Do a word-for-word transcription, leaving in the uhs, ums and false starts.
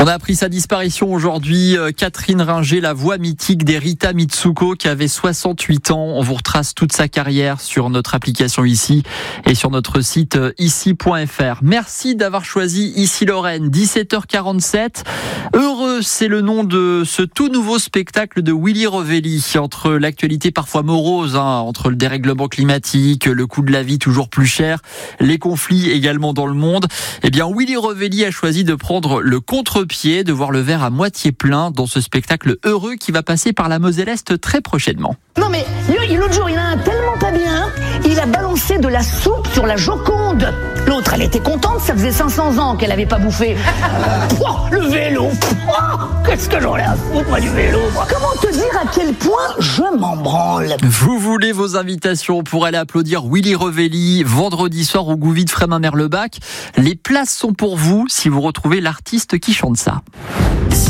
On a appris sa disparition aujourd'hui. Catherine Ringer, la voix mythique des Rita Mitsuko, qui avait soixante-huit ans. On vous retrace toute sa carrière sur notre application Ici et sur notre site ici point f r. Merci d'avoir choisi Ici Lorraine. dix-sept heures quarante-sept. Heureux, c'est le nom de ce tout nouveau spectacle de Willy Revelli. Entre l'actualité parfois morose, hein, entre le dérèglement climatique, le coût de la vie toujours plus cher, les conflits également dans le monde, eh bien Willy Revelli a choisi de prendre le contre-pied, de voir le verre à moitié plein dans ce spectacle heureux qui va passer par la Moselle-Est très prochainement. Non mais l'autre jour, il a un tellement pas bien, il a balancé de la soupe sur la Joconde. L'autre, elle était contente, ça faisait cinq cents ans qu'elle avait pas bouffé. Pouah, le vélo, pouah, qu'est-ce que j'en ai à foutre, moi, du vélo, moi. Comment te dire à quel point je m'en branle. Vous voulez vos invitations pour aller applaudir Willy Revelli vendredi soir au Gouvy de Frémin-Merlebach. Les places sont pour vous si vous retrouvez l'artiste qui chante ça.